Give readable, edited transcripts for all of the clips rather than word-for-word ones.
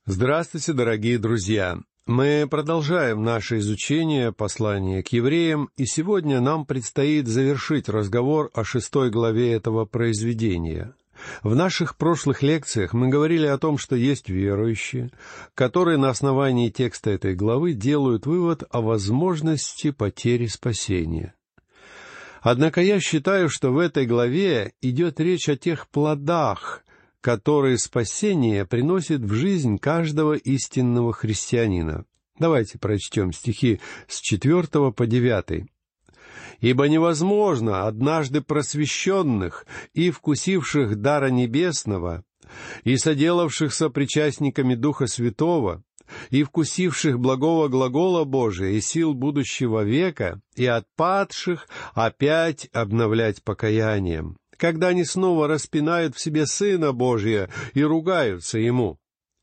Здравствуйте, дорогие друзья! Мы продолжаем наше изучение послания к евреям, и сегодня нам предстоит завершить разговор о 6 главе этого произведения. В наших прошлых лекциях мы говорили о том, что есть верующие, которые на основании текста этой главы делают вывод о возможности потери спасения. Однако я считаю, что в этой главе идет речь о тех плодах, которые спасение приносит в жизнь каждого истинного христианина. Давайте прочтем стихи с 4 по 9. «Ибо невозможно однажды просвещенных и вкусивших дара небесного, и соделавшихся причастниками Духа Святого, и вкусивших благого глагола Божия и сил будущего века, и отпадших опять обновлять покаянием, когда они снова распинают в себе Сына Божия и ругаются Ему.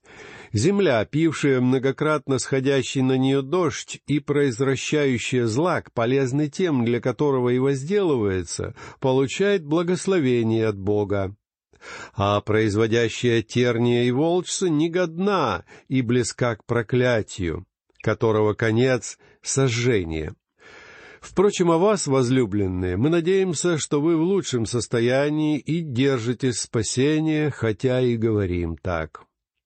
Земля, пившая многократно сходящий на нее дождь и произвращающая злак, полезный тем, для которого и возделывается, получает благословение от Бога. А производящая терния и волчцы негодна и близка к проклятию, которого конец — сожжение. Впрочем, о вас, возлюбленные, мы надеемся, что вы в лучшем состоянии и держитесь спасения, хотя и говорим так».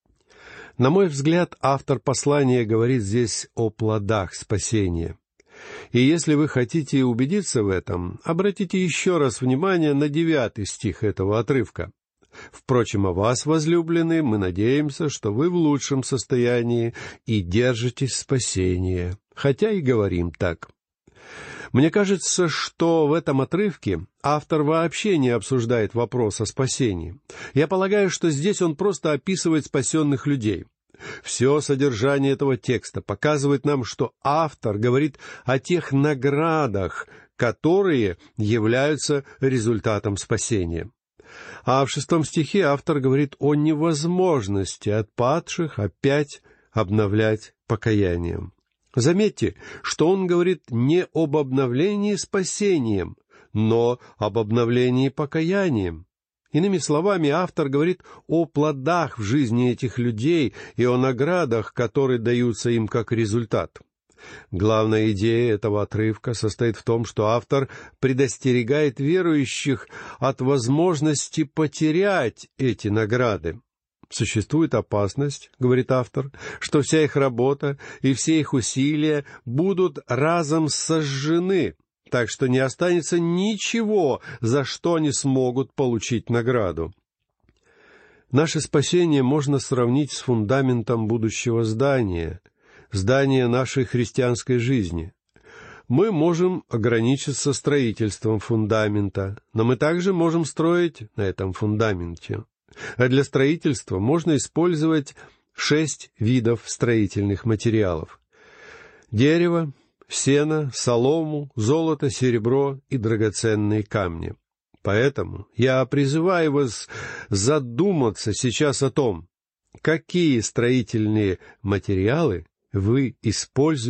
На мой взгляд, автор послания говорит здесь о плодах спасения. И если вы хотите убедиться в этом, обратите еще раз внимание на 9 стих этого отрывка. «Впрочем, о вас, возлюбленные, мы надеемся, что вы в лучшем состоянии и держитесь спасения, хотя и говорим так». Мне кажется, что в этом отрывке автор вообще не обсуждает вопрос о спасении. Я полагаю, что здесь он просто описывает спасенных людей. Все содержание этого текста показывает нам, что автор говорит о тех наградах, которые являются результатом спасения. А в 6 стихе автор говорит о невозможности отпадших опять обновлять покаянием. Заметьте, что он говорит не об обновлении спасением, но об обновлении покаянием. Иными словами, автор говорит о плодах в жизни этих людей и о наградах, которые даются им как результат. Главная идея этого отрывка состоит в том, что автор предостерегает верующих от возможности потерять эти награды. «Существует опасность, — говорит автор, — что вся их работа и все их усилия будут разом сожжены, так что не останется ничего, за что они смогут получить награду». Наше спасение можно сравнить с фундаментом будущего здания нашей христианской жизни. Мы можем ограничиться строительством фундамента, но мы также можем строить на этом фундаменте. А для строительства можно использовать 6 видов строительных материалов: дерево, сено, солому, золото, серебро и драгоценные камни. Поэтому я призываю вас задуматься сейчас о том, какие строительные материалы вы используете